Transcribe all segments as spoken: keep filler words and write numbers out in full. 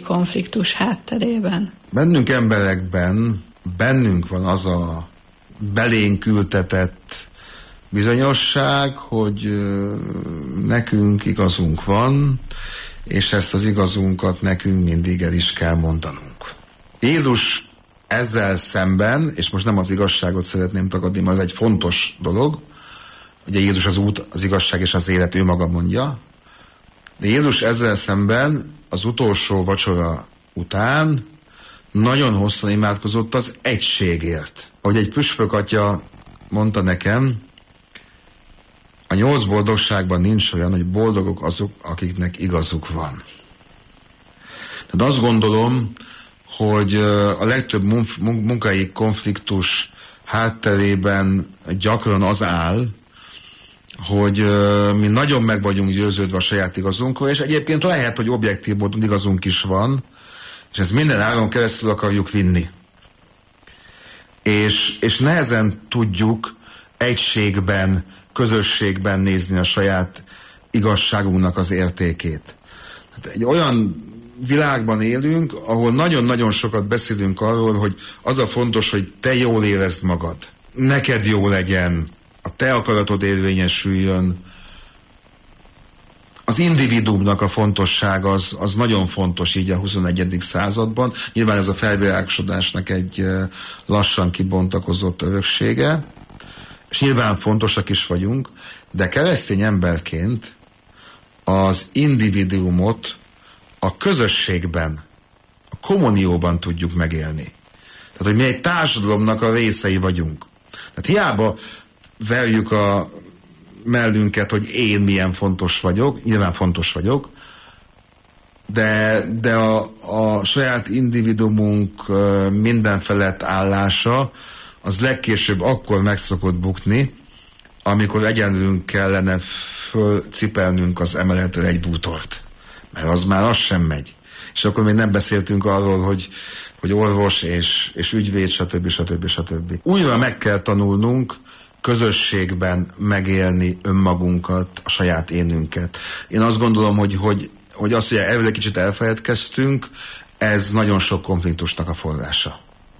konfliktus hátterében? Bennünk emberekben, bennünk van az a belénk ültetett bizonyosság, hogy nekünk igazunk van, és ezt az igazunkat nekünk mindig el is kell mondanunk. Jézus ezzel szemben, és most nem az igazságot szeretném tagadni, mert ez egy fontos dolog, ugye Jézus az út, az igazság és az élet, ő maga mondja, de Jézus ezzel szemben az utolsó vacsora után nagyon hosszan imádkozott az egységért. Ahogy egy püspök atya mondta nekem, a nyolc boldogságban nincs olyan, hogy boldogok azok, akiknek igazuk van. Tehát azt gondolom, hogy a legtöbb munkai konfliktus hátterében gyakran az áll, hogy mi nagyon meg vagyunk győződve a saját igazunkról, és egyébként lehet, hogy objektív módon igazunk is van, és ezt minden áron keresztül akarjuk vinni. És, és nehezen tudjuk egységben, közösségben nézni a saját igazságunknak az értékét. Hát egy olyan világban élünk, ahol nagyon-nagyon sokat beszélünk arról, hogy az a fontos, hogy te jól érezd magad. Neked jó legyen, a te akaratod érvényesüljön. Az individuumnak a fontossága az, az nagyon fontos így a huszonegyedik században. Nyilván ez a felvilágosodásnak egy lassan kibontakozott öröksége, és nyilván fontosak is vagyunk, de keresztény emberként az individuumot a közösségben, a kommunióban tudjuk megélni. Tehát, hogy mi egy társadalomnak a részei vagyunk. Tehát hiába verjük a mellünket, hogy én milyen fontos vagyok, nyilván fontos vagyok, de, de a, a saját individuumunk minden felett állása az legkésőbb akkor meg szokott bukni, amikor egyenlően kellene fölcipelnünk az emeletről egy bútort. Mert az már az sem megy. És akkor még nem beszéltünk arról, hogy, hogy orvos és, és ügyvéd, stb. stb. stb. Újra meg kell tanulnunk közösségben megélni önmagunkat, a saját énünket. Én azt gondolom, hogy, hogy, hogy azt, hogy erről egy kicsit elfeledkeztünk, ez nagyon sok konfliktusnak a forrása.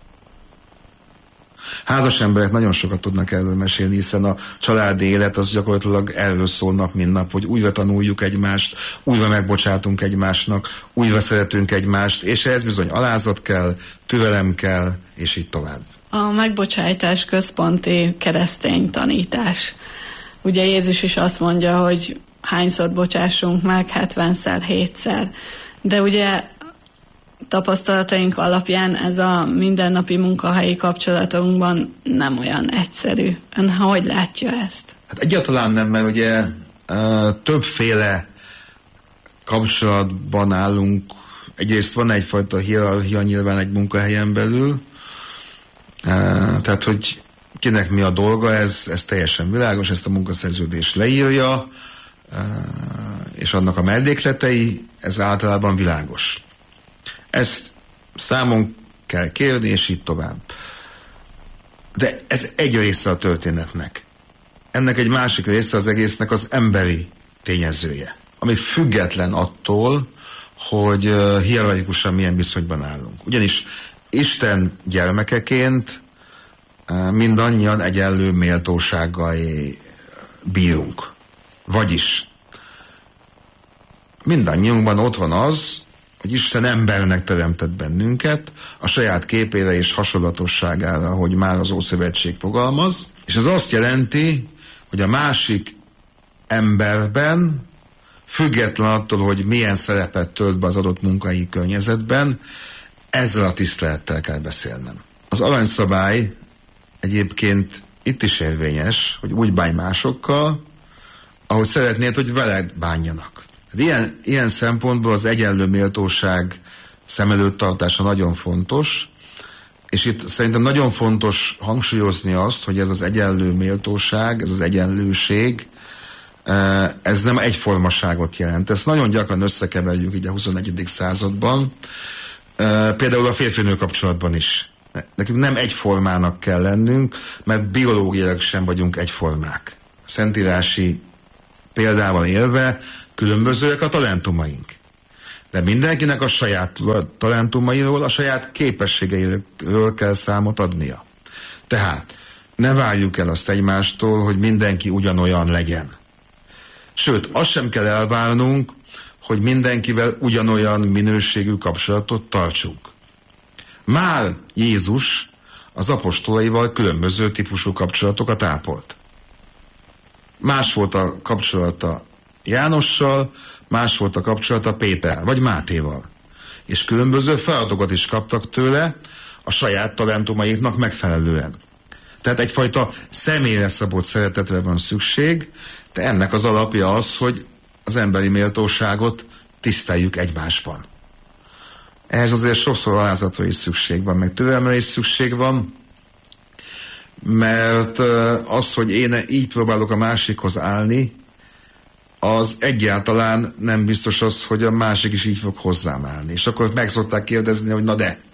Házas emberek nagyon sokat tudnak erről mesélni, hiszen a családi élet az gyakorlatilag erről szól nap, mint nap, hogy újra tanuljuk egymást, újra megbocsátunk egymásnak, újra szeretünk egymást, és ehhez bizony alázat kell, türelem kell, és így tovább. A megbocsájtás központi keresztény tanítás. Ugye Jézus is azt mondja, hogy hányszor bocsássunk meg, hetvenszer, hétszer. De ugye tapasztalataink alapján ez a mindennapi munkahelyi kapcsolatunkban nem olyan egyszerű. Ön hogy látja ezt? Hát egyáltalán nem, mert ugye többféle kapcsolatban állunk. Egyrészt van egyfajta hierarchia nyilván egy munkahelyen belül, tehát hogy kinek mi a dolga, ez, ez teljesen világos, ezt a munkaszerződés leírja, és annak a mellékletei, ez általában világos. Ezt számon kell kérni, és így tovább. De ez egy része a történetnek. Ennek egy másik része az egésznek az emberi tényezője, ami független attól, hogy hierarchikusan milyen viszonyban állunk. Ugyanis Isten gyermekeként mindannyian egyenlő méltósággal bírunk. Vagyis mindannyiunkban ott van az, hogy Isten embernek teremtett bennünket, a saját képére és hasonlatosságára, hogy már az Ószövetség fogalmaz, és ez azt jelenti, hogy a másik emberben, független attól, hogy milyen szerepet tölt be az adott munkai környezetben, ezzel a tisztelettel kell beszélnem. Az aranyszabály egyébként itt is érvényes, hogy úgy bánj másokkal, ahogy szeretnéd, hogy veled bánjanak. Ilyen, ilyen szempontból az egyenlő méltóság szem előtt tartása nagyon fontos, és itt szerintem nagyon fontos hangsúlyozni azt, hogy ez az egyenlő méltóság, ez az egyenlőség, ez nem egyformaságot jelent. Ezt nagyon gyakran összekeverjük így a huszonegyedik században, például a férfi-nő kapcsolatban is. Nekünk nem egyformának kell lennünk, mert biológiailag sem vagyunk egyformák. Szentírási példával élve különbözőek a talentumaink. De mindenkinek a saját talentumairól, a saját képességeiről kell számot adnia. Tehát ne várjuk el azt egymástól, hogy mindenki ugyanolyan legyen. Sőt, azt sem kell elvárnunk, hogy mindenkivel ugyanolyan minőségű kapcsolatot tartsunk. Már Jézus az apostolaival különböző típusú kapcsolatokat ápolt. Más volt a kapcsolata Jánossal, más volt a kapcsolata Péter vagy Mátéval. És különböző feladatokat is kaptak tőle a saját talentumaiknak megfelelően. Tehát egyfajta személyre szabott szeretetre van szükség, de ennek az alapja az, hogy az emberi méltóságot tiszteljük egymásban. Ehhez azért sokszor alázatra is szükség van, meg türelemre is szükség van, mert az, hogy én így próbálok a másikhoz állni, az egyáltalán nem biztos az, hogy a másik is így fog hozzám állni. És akkor meg szokták kérdezni, hogy na de.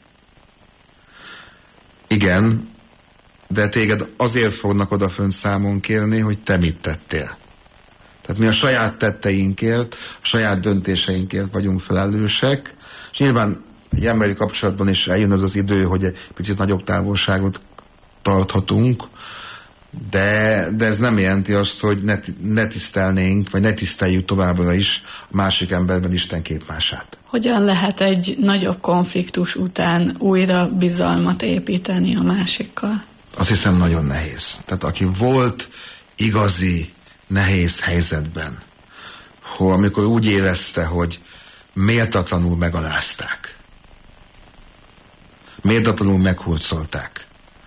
Igen, de téged azért fognak odafönt számon kérni, hogy te mit tettél. Tehát mi a saját tetteinkért, a saját döntéseinkért vagyunk felelősek, és nyilván egy emberi kapcsolatban is eljön az az idő, hogy egy picit nagyobb távolságot tarthatunk, de, de ez nem jelenti azt, hogy ne, ne tisztelnénk, vagy ne tiszteljük továbbra is a másik emberben Isten képmását. Hogyan lehet egy nagyobb konfliktus után újra bizalmat építeni a másikkal? Azt hiszem nagyon nehéz. Tehát aki volt igazi, nehéz helyzetben, hogy amikor úgy érezte, hogy méltatlanul megalázták, méltatlanul meghurcolták.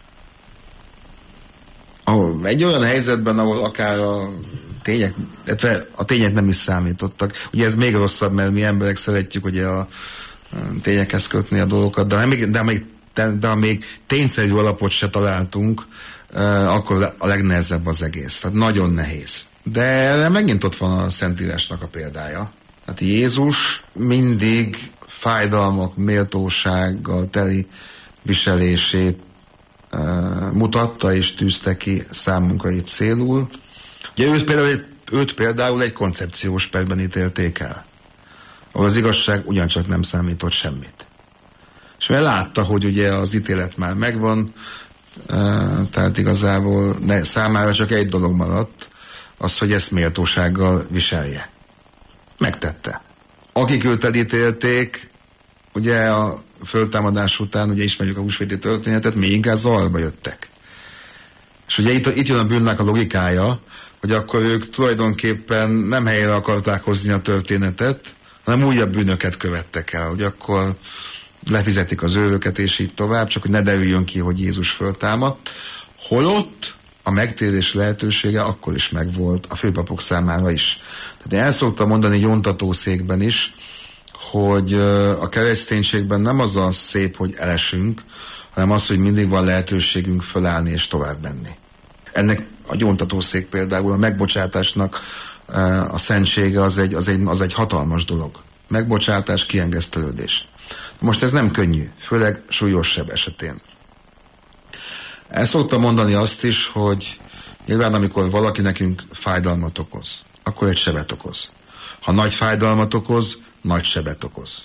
Egy olyan helyzetben, ahol akár a tények, a tények nem is számítottak. Ugye ez még rosszabb, mert mi emberek szeretjük ugye a tényekhez kötni a dolgokat, de még, de még, de, de még tényszerű alapot se találtunk, akkor a legnehezebb az egész. Tehát nagyon nehéz. De megint ott van a Szentírásnak a példája. Hát Jézus mindig fájdalmak, méltósággal teli viselését uh, mutatta és tűzte ki számunkra itt célul. Ugye őt például, őt például egy koncepciós perben ítélték el, ahol az igazság ugyancsak nem számított semmit. És mert látta, hogy ugye az ítélet már megvan, uh, tehát igazából ne, számára csak egy dolog maradt, az, hogy ezt méltósággal viselje. Megtette. Akik őt elítélték, ugye a föltámadás után, ugye ismerjük a húsvéti történetet, még inkább zavarba jöttek. És ugye itt, itt jön a bűnnek a logikája, hogy akkor ők tulajdonképpen nem helyre akarták hozni a történetet, hanem újabb bűnöket követtek el, hogy akkor lefizetik az őröket, és így tovább, csak hogy ne derüljön ki, hogy Jézus föltámadt. Holott a megtérés lehetősége akkor is megvolt a főpapok számára is. Tehát én el szoktam mondani gyóntatószékben is, hogy a kereszténységben nem az a szép, hogy elesünk, hanem az, hogy mindig van lehetőségünk fölállni és tovább menni. Ennek a gyóntatószék például a megbocsátásnak a szentsége az egy, az egy, az egy hatalmas dolog. Megbocsátás, kiengesztelődés. Most ez nem könnyű, főleg súlyosabb esetén. El szoktam mondani azt is, hogy nyilván amikor valaki nekünk fájdalmat okoz, akkor egy sebet okoz. Ha nagy fájdalmat okoz, nagy sebet okoz.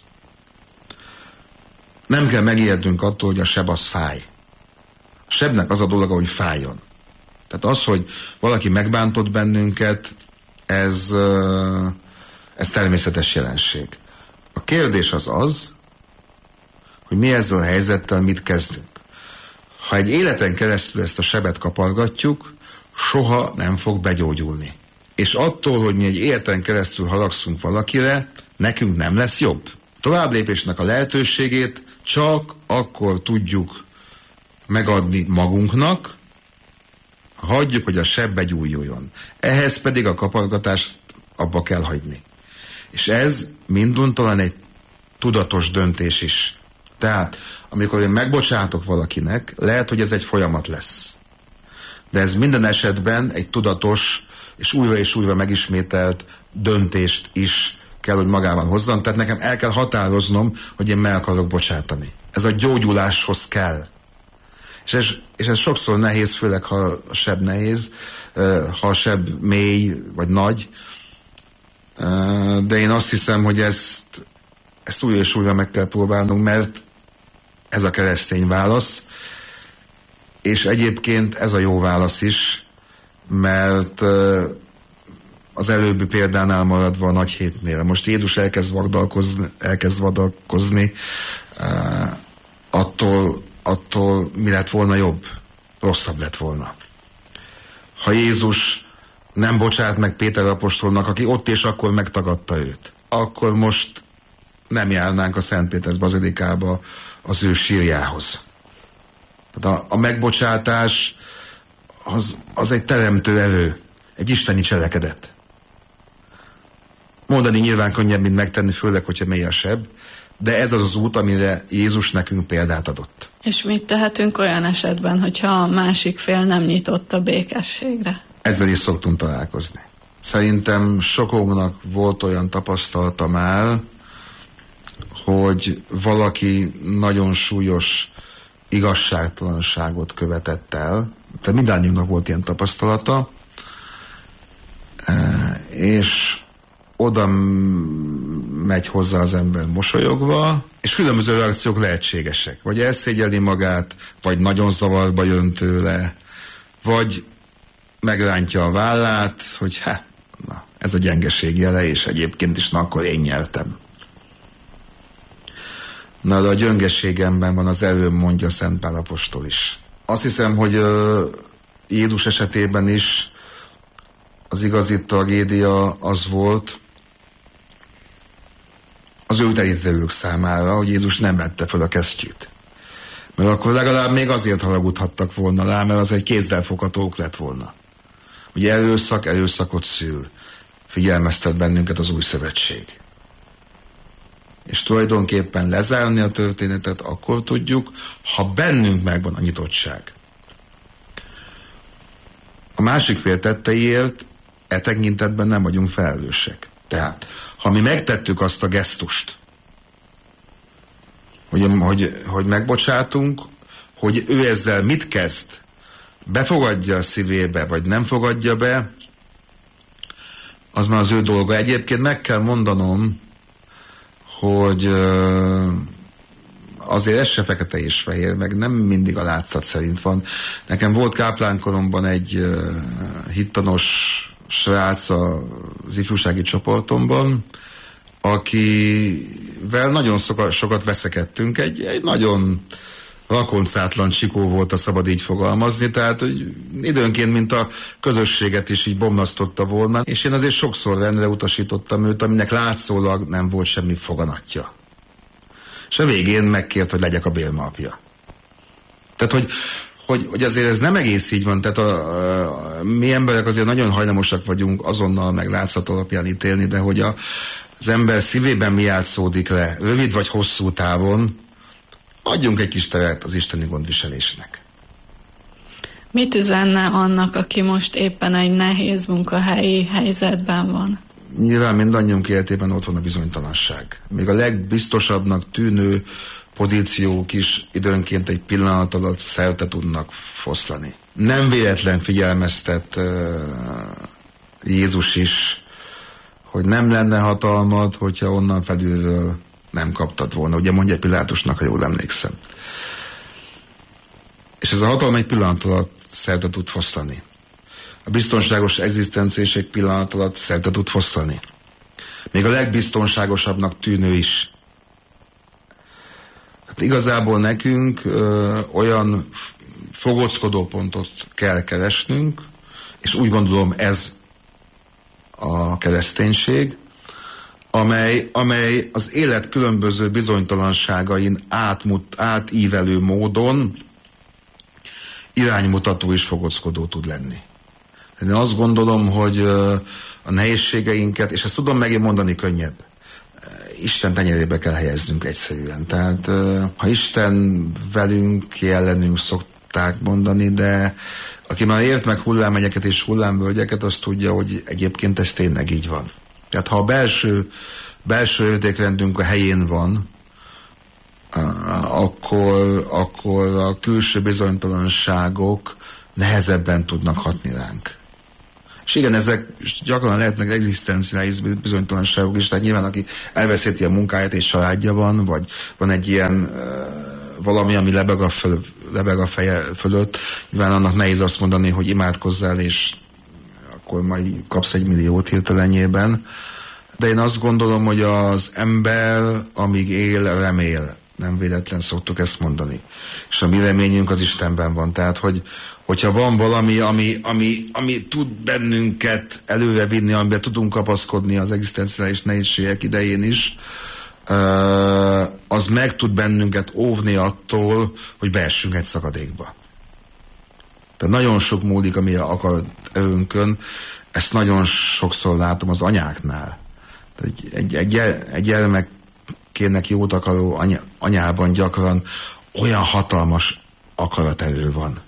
Nem kell megijednünk attól, hogy a seb az fáj. A sebnek az a dolga, hogy fájjon. Tehát az, hogy valaki megbántott bennünket, ez, ez természetes jelenség. A kérdés az az, hogy mi ezzel a helyzettel mit kezdünk. Ha egy életen keresztül ezt a sebet kapargatjuk, soha nem fog begyógyulni. És attól, hogy mi egy életen keresztül haragszunk valakire, nekünk nem lesz jobb. Továbblépésnek a lehetőségét csak akkor tudjuk megadni magunknak, ha hagyjuk, hogy a seb begyújuljon. Ehhez pedig a kapargatást abba kell hagyni. És ez minduntalan egy tudatos döntés is. Tehát, amikor én megbocsátok valakinek, lehet, hogy ez egy folyamat lesz. De ez minden esetben egy tudatos és újra és újra megismételt döntést is kell, hogy magában hozzam. Tehát nekem el kell határoznom, hogy én meg akarok bocsátani. Ez a gyógyuláshoz kell. És ez, és ez sokszor nehéz, főleg ha a seb nehéz, ha a seb mély vagy nagy. De én azt hiszem, hogy ezt ezt újra és újra meg kell próbálnunk, mert ez a keresztény válasz, és egyébként ez a jó válasz is, mert az előbbi példánál maradva a nagy hétnél. Most Jézus elkezd vadalkozni, elkezd vadalkozni attól, attól mi lett volna jobb? Rosszabb lett volna. Ha Jézus nem bocsát meg Péter apostolnak, aki ott és akkor megtagadta őt, akkor most nem járnánk a Szent Péter bazilikába az ő sírjához. A, a megbocsátás az, az egy teremtő erő, egy isteni cselekedet. Mondani nyilván könnyebb, mint megtenni, főleg, hogyha mély a seb, de ez az az út, amire Jézus nekünk példát adott. És mit tehetünk olyan esetben, hogyha a másik fél nem nyitott a békességre? Ezzel is szoktunk találkozni. Szerintem sokunknak volt olyan tapasztalata már, hogy valaki nagyon súlyos igazságtalanságot követett el. Tehát mindannyiunknak volt ilyen tapasztalata, és oda megy hozzá az ember mosolyogva, és különböző reakciók lehetségesek. Vagy elszégyeli magát, vagy nagyon zavarba jön tőle, vagy megrántja a vállát, hogy hát, na, ez a gyengeség jele, és egyébként is, na, akkor én nyertem. Na, de a gyöngességemben van az erőm, mondja Szent Pál apostol is. Azt hiszem, hogy uh, Jézus esetében is az igazi tragédia az volt az ő elítélők számára, hogy Jézus nem vette fel a kesztyűt. Mert akkor legalább még azért haragudhattak volna rá, mert az egy kézzelfogható ok lett volna. Ugye erőszak erőszakot szül, figyelmeztet bennünket az új szövetség. És tulajdonképpen lezárni a történetet akkor tudjuk, ha bennünk megvan a nyitottság. A másik fél tetteiért e tekintetben nem vagyunk felelősek. Tehát, ha mi megtettük azt a gesztust, hogy, hogy, hogy megbocsátunk, hogy ő ezzel mit kezd, befogadja a szívébe, vagy nem fogadja be, az már az ő dolga. Egyébként meg kell mondanom, hogy azért ez se fekete és fehér, meg nem mindig a látszat szerint van. Nekem volt káplánkoromban egy hittanos srác az ifjúsági csoportomban, akivel nagyon sokat veszekedtünk. Egy, egy nagyon rakoncátlan csikó volt, a szabad így fogalmazni, tehát hogy időnként, mint a közösséget is így bomlasztotta volna, és én azért sokszor rendre utasítottam őt, aminek látszólag nem volt semmi foganatja. És a végén megkért, hogy legyek a bélmapja. Tehát, hogy, hogy, hogy azért ez nem egész így van, tehát a, a, mi emberek azért nagyon hajlamosak vagyunk azonnal meg látszat alapján ítélni, de hogy a, az ember szívében mi játszódik le, rövid vagy hosszú távon, adjunk egy kis teret az isteni gondviselésnek. Mit üzenne annak, aki most éppen egy nehéz munkahelyi helyzetben van? Nyilván mindannyiunk életében ott van a bizonytalanság. Még a legbiztosabbnak tűnő pozíciók is időnként egy pillanat alatt szerte tudnak foszlani. Nem véletlen figyelmeztet uh, Jézus is, hogy nem lenne hatalmad, hogyha onnan felülről nem kaptad volna. Ugye mondja Pilátusnak, ha jól emlékszem. És ez a hatalom egy pillanat alatt szerte tud foszlani. A biztonságos egzisztencia is egy pillanat alatt szerte tud foszlani. Még a legbiztonságosabbnak tűnő is. Hát igazából nekünk ö, olyan fogóckodó pontot kell keresnünk, és úgy gondolom ez a kereszténység, amely, amely az élet különböző bizonytalanságain átmut, átívelő módon iránymutató és fogockodó tud lenni. Én azt gondolom, hogy a nehézségeinket, és ezt tudom megint mondani könnyebb, Isten tenyerébe kell helyeznünk egyszerűen. Tehát ha Isten velünk, ki ellenünk szokták mondani, de aki már ért meg hullámhegyeket és hullámvölgyeket, azt tudja, hogy egyébként ez tényleg így van. Tehát ha a belső, belső értékrendünk a helyén van, akkor, akkor a külső bizonytalanságok nehezebben tudnak hatni ránk. És igen, ezek gyakran lehetnek egzisztenciális bizonytalanságok is, tehát nyilván aki elveszíti a munkáját és családja van, vagy van egy ilyen uh, valami, ami lebeg a, föl, lebeg a feje fölött, nyilván annak nehéz azt mondani, hogy imádkozzál, és akkor majd kapsz egy milliót hirtelenjében. De én azt gondolom, hogy az ember, amíg él, remél. Nem véletlen szoktuk ezt mondani. És a mi reményünk az Istenben van. Tehát, hogy, hogyha van valami, ami, ami, ami tud bennünket előre vinni, amiben tudunk kapaszkodni az egzisztenciális nehézségek idején is, az meg tud bennünket óvni attól, hogy beessünk egy szakadékba. Tehát nagyon sok múlik a mi akarat erőnkön. Ezt nagyon sokszor látom az anyáknál. Egy, egy, egy, egy gyermekének jót akaró anya, anyában gyakran olyan hatalmas akaraterő van.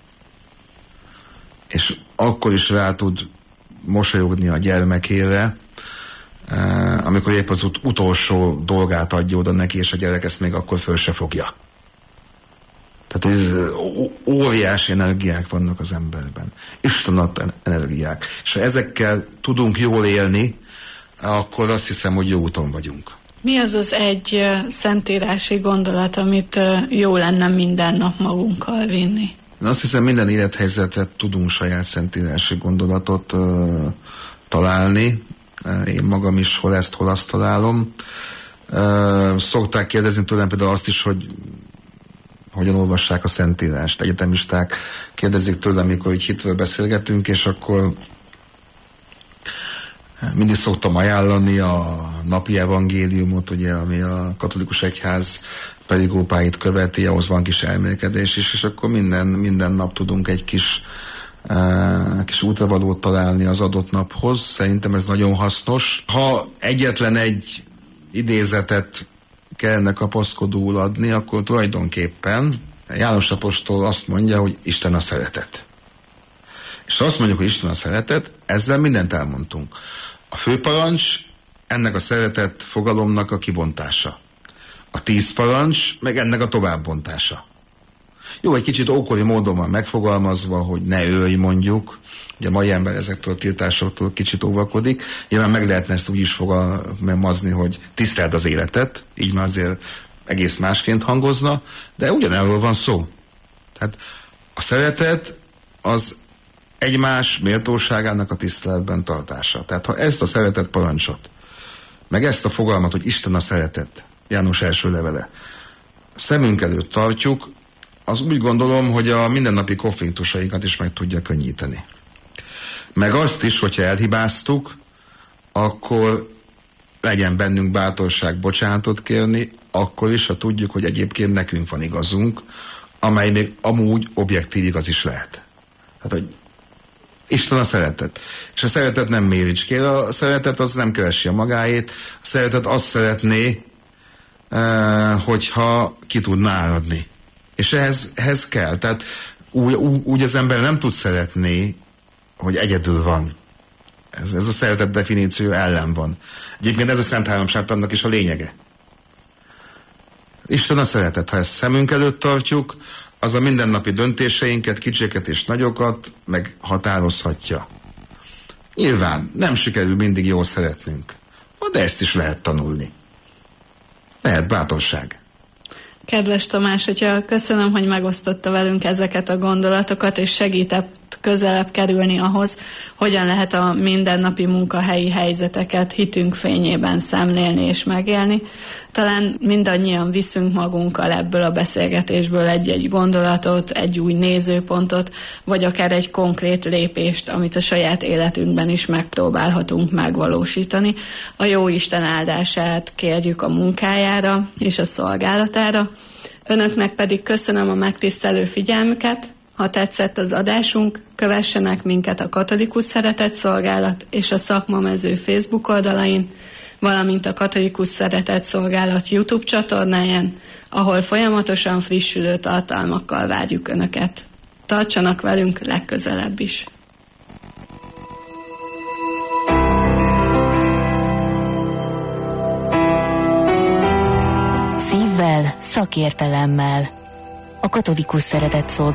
És akkor is rá tud mosolyogni a gyermekére, amikor épp az ut- utolsó dolgát adja oda neki, és a gyerek ezt még akkor föl se fogja. Tehát ez óriási energiák vannak az emberben. Isten adta energiák. És ha ezekkel tudunk jól élni, akkor azt hiszem, hogy jó úton vagyunk. Mi az az egy szentírási gondolat, amit jó lenne minden nap magunkkal vinni? Én azt hiszem, minden élethelyzetet tudunk saját szentírási gondolatot uh, találni. Én magam is hol ezt, hol azt találom. Uh, szokták kérdezni tőlem például azt is, hogy hogyan olvassák a Szentírást. Egyetemisták kérdezik tőlem, amikor így hitről beszélgetünk, és akkor mindig szoktam ajánlani a napi evangéliumot, ugye, ami a katolikus egyház perigópáit követi, ahhoz van kis elmélkedés is, és akkor minden, minden nap tudunk egy kis, uh, kis útravalót találni az adott naphoz. Szerintem ez nagyon hasznos. Ha egyetlen egy idézetet kellene kapaszkodóul adni, akkor tulajdonképpen János apostol azt mondja, hogy Isten a szeretet. És ha azt mondjuk, hogy Isten a szeretet, ezzel mindent elmondtunk. A főparancs ennek a szeretet fogalomnak a kibontása. A tíz parancs meg ennek a továbbontása. Jó, egy kicsit ókori módon van megfogalmazva, hogy ne ölj mondjuk. Ugye a mai ember ezektől a tiltásoktól kicsit óvakodik. Nyilván meg lehetne ezt úgy is fogalmazni, hogy tiszteld az életet, így már azért egész másként hangozna, de ugyanerről van szó. Tehát a szeretet az egymás méltóságának a tiszteletben tartása. Tehát ha ezt a szeretet parancsot, meg ezt a fogalmat, hogy Isten a szeretet, János első levele, szemünk előtt tartjuk, az úgy gondolom, hogy a mindennapi konfliktusainkat is meg tudja könnyíteni. Meg azt is, hogyha elhibáztuk, akkor legyen bennünk bátorság bocsánatot kérni, akkor is, ha tudjuk, hogy egyébként nekünk van igazunk, amely még amúgy objektív igaz is lehet. Hát, hogy Isten a szeretet. És a szeretet nem méricskére, a szeretet az nem keresi a magáét, a szeretet azt szeretné, hogyha ki tudna áradni. És ehhez, ehhez kell. Tehát úgy, úgy az ember nem tud szeretni, hogy egyedül van. Ez, ez a szeretet definíció ellen van. Egyébként ez a Szent Háromságtannak is a lényege. Isten a szeretet. Ha ezt szemünk előtt tartjuk, az a mindennapi döntéseinket, kicsiket és nagyokat meghatározhatja. Nyilván nem sikerül mindig jól szeretnünk, de ezt is lehet tanulni. Lehet bátorság. Kedves Tamás, hogyha köszönöm, hogy megosztotta velünk ezeket a gondolatokat, és segített közelebb kerülni ahhoz, hogyan lehet a mindennapi munkahelyi helyzeteket hitünk fényében szemlélni és megélni. Talán mindannyian viszünk magunkkal ebből a beszélgetésből egy-egy gondolatot, egy új nézőpontot, vagy akár egy konkrét lépést, amit a saját életünkben is megpróbálhatunk megvalósítani. A Jóisten áldását kérjük a munkájára és a szolgálatára. Önöknek pedig köszönöm a megtisztelő figyelmüket. Ha tetszett az adásunk, kövessenek minket a Katolikus Szeretett Szolgálat és a Szakmamező Facebook oldalain, valamint a Katolikus Szeretett Szolgálat YouTube csatornáján, ahol folyamatosan frissülő tartalmakkal várjuk Önöket. Tartsanak velünk legközelebb is! Szívvel, szakértelemmel. A Katolikus Szeretett Szolgálat